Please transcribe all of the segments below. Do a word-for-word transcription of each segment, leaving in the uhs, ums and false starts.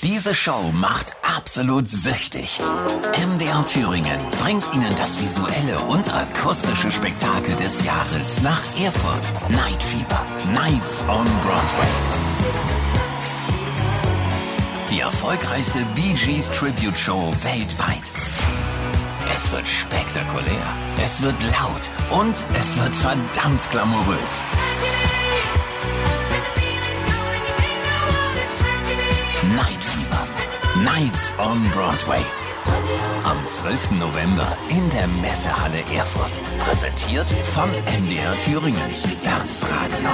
Diese Show macht absolut süchtig. M D R Thüringen bringt Ihnen das visuelle und akustische Spektakel des Jahres nach Erfurt. Night Fever, Nights on Broadway. Die erfolgreichste Bee Gees Tribute Show weltweit. Es wird spektakulär, es wird laut und es wird verdammt glamourös. Night Fever, Nights on Broadway. Am zwölften November in der Messehalle Erfurt. Präsentiert von M D R Thüringen, das Radio.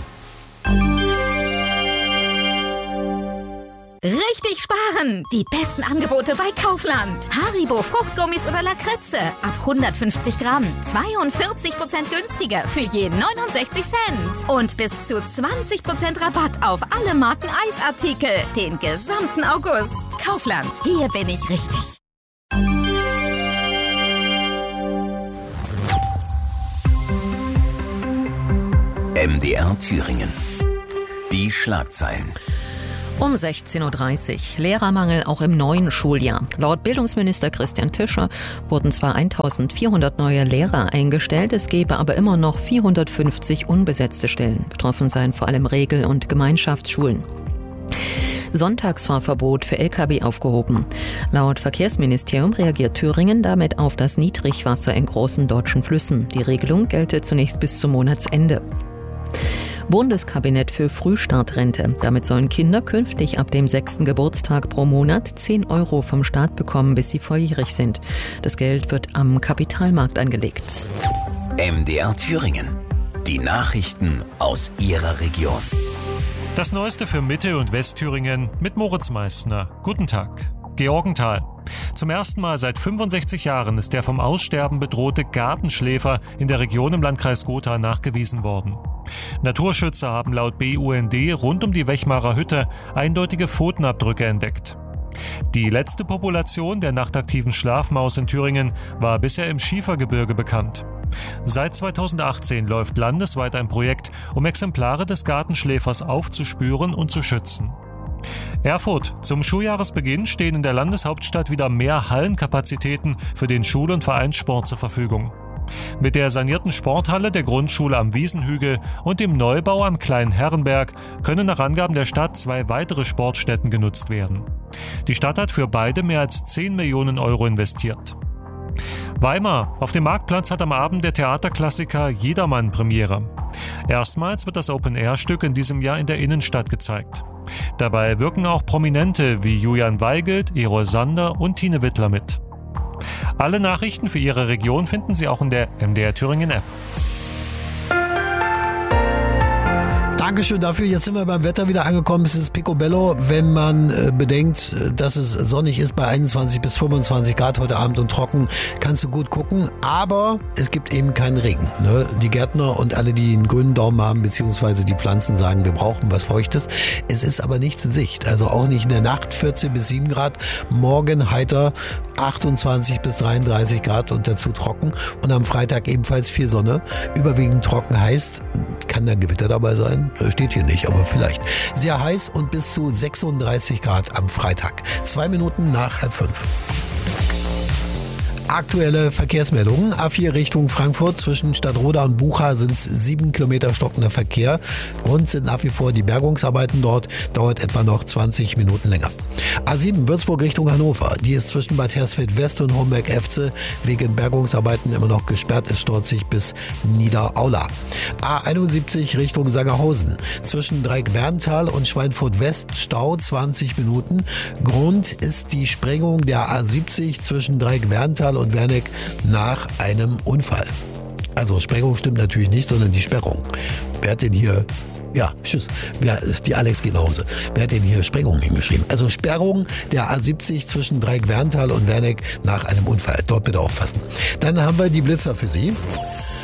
Richtig sparen! Die besten Angebote bei Kaufland. Haribo, Fruchtgummis oder Lakritze. Ab hundertfünfzig Gramm. zweiundvierzig Prozent günstiger für je neunundsechzig Cent. Und bis zu zwanzig Prozent Rabatt auf alle Marken Eisartikel. Den gesamten August. Kaufland. Hier bin ich richtig. M D R Thüringen. Die Schlagzeilen. Um sechzehn Uhr dreißig. Lehrermangel auch im neuen Schuljahr. Laut Bildungsminister Christian Tischer wurden zwar eintausendvierhundert neue Lehrer eingestellt, es gebe aber immer noch vierhundertfünfzig unbesetzte Stellen. Betroffen seien vor allem Regel- und Gemeinschaftsschulen. Sonntagsfahrverbot für L K W aufgehoben. Laut Verkehrsministerium reagiert Thüringen damit auf das Niedrigwasser in großen deutschen Flüssen. Die Regelung gelte zunächst bis zum Monatsende. Bundeskabinett für Frühstartrente. Damit sollen Kinder künftig ab dem sechsten Geburtstag pro Monat zehn Euro vom Staat bekommen, bis sie volljährig sind. Das Geld wird am Kapitalmarkt angelegt. M D R Thüringen. Die Nachrichten aus Ihrer Region. Das Neueste für Mitte- und Westthüringen mit Moritz Meissner. Guten Tag. Georgenthal. Zum ersten Mal seit fünfundsechzig Jahren ist der vom Aussterben bedrohte Gartenschläfer in der Region im Landkreis Gotha nachgewiesen worden. Naturschützer haben laut B U N D rund um die Wechmarer Hütte eindeutige Pfotenabdrücke entdeckt. Die letzte Population der nachtaktiven Schlafmaus in Thüringen war bisher im Schiefergebirge bekannt. Seit zweitausendachtzehn läuft landesweit ein Projekt, um Exemplare des Gartenschläfers aufzuspüren und zu schützen. Erfurt. Zum Schuljahresbeginn stehen in der Landeshauptstadt wieder mehr Hallenkapazitäten für den Schul- und Vereinssport zur Verfügung. Mit der sanierten Sporthalle der Grundschule am Wiesenhügel und dem Neubau am Kleinen Herrenberg können nach Angaben der Stadt zwei weitere Sportstätten genutzt werden. Die Stadt hat für beide mehr als zehn Millionen Euro investiert. Weimar. Auf dem Marktplatz hat am Abend der Theaterklassiker Jedermann Premiere. Erstmals wird das Open-Air-Stück in diesem Jahr in der Innenstadt gezeigt. Dabei wirken auch Prominente wie Julian Weigelt, Erol Sander und Tine Wittler mit. Alle Nachrichten für Ihre Region finden Sie auch in der M D R Thüringen App. Dankeschön dafür. Jetzt sind wir beim Wetter wieder angekommen. Es ist Picobello, wenn man äh, bedenkt, dass es sonnig ist bei einundzwanzig bis fünfundzwanzig Grad heute Abend und trocken, kannst du gut gucken. Aber es gibt eben keinen Regen. Ne? Die Gärtner und alle, die einen grünen Daumen haben, beziehungsweise die Pflanzen sagen, wir brauchen was Feuchtes. Es ist aber nichts in Sicht. Also auch nicht in der Nacht vierzehn bis sieben Grad. Morgen heiter achtundzwanzig bis dreiunddreißig Grad und dazu trocken. Und am Freitag ebenfalls viel Sonne. Überwiegend trocken heißt, kann da Gewitter dabei sein? Steht hier nicht, aber vielleicht. Sehr heiß und bis zu sechsunddreißig Grad am Freitag. Zwei Minuten nach halb fünf. Aktuelle Verkehrsmeldungen. A vier Richtung Frankfurt zwischen Stadtroda und Bucha sind es sieben Kilometer stockender Verkehr. Grund sind nach wie vor die Bergungsarbeiten dort. Dauert etwa noch zwanzig Minuten länger. A sieben Würzburg Richtung Hannover. Die ist zwischen Bad Hersfeld West und Homberg-Efze wegen Bergungsarbeiten immer noch gesperrt. Es staut sich bis Niederaula. A einundsiebzig Richtung Sangerhausen. Zwischen Dreieck-Werntal und Schweinfurt West Stau zwanzig Minuten. Grund ist die Sprengung der A siebzig zwischen Dreieck-Werntal und Werneck nach einem Unfall. Also Sprengung stimmt natürlich nicht, sondern die Sperrung. Wer hat denn hier... Ja, tschüss. Wer, die Alex geht nach Hause. Wer hat denn hier Sprengung hingeschrieben? Also Sperrung der A siebzig zwischen Dreieck-Werntal und Werneck nach einem Unfall. Dort bitte aufpassen. Dann haben wir die Blitzer für Sie.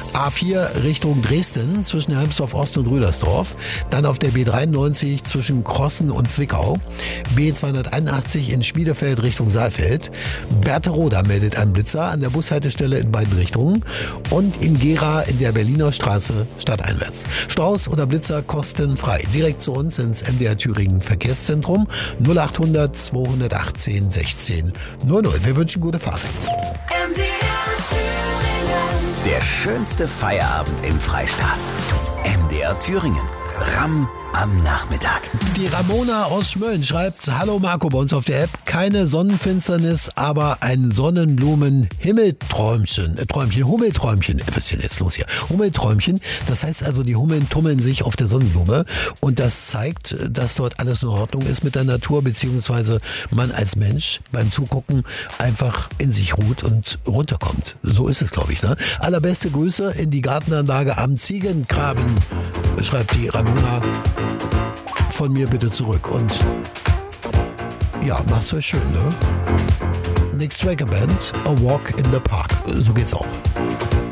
A vier Richtung Dresden zwischen Helmsdorf Ost und Rüdersdorf. Dann auf der B dreiundneunzig zwischen Krossen und Zwickau. B zweihunderteinundachtzig in Schmiedefeld Richtung Saalfeld. Berthe-Roda meldet einen Blitzer an der Bushaltestelle in beiden Richtungen. Und in Gera in der Berliner Straße stadteinwärts. Staus oder Blitzer kostenfrei. Direkt zu uns ins M D R Thüringen Verkehrszentrum null achthundert zweihundertachtzehn sechzehn null null. Wir wünschen gute Fahrt. M D R Thüringen. Der schönste Feierabend im Freistaat. M D R Thüringen. Ram am Nachmittag. Die Ramona aus Schmölln schreibt: Hallo Marco, bei uns auf der App. Keine Sonnenfinsternis, aber ein Sonnenblumen-Himmelträumchen. Äh, Träumchen, Hummelträumchen. Was ist denn jetzt los hier? Hummelträumchen. Das heißt also, die Hummeln tummeln sich auf der Sonnenblume. Und das zeigt, dass dort alles in Ordnung ist mit der Natur, beziehungsweise man als Mensch beim Zugucken einfach in sich ruht und runterkommt. So ist es, glaube ich. Ne? Allerbeste Grüße in die Gartenanlage am Ziegengraben, schreibt die Ramona. Von mir bitte zurück und ja, macht's euch schön, ne? Next Tracker Band, A Walk in the Park. So geht's auch.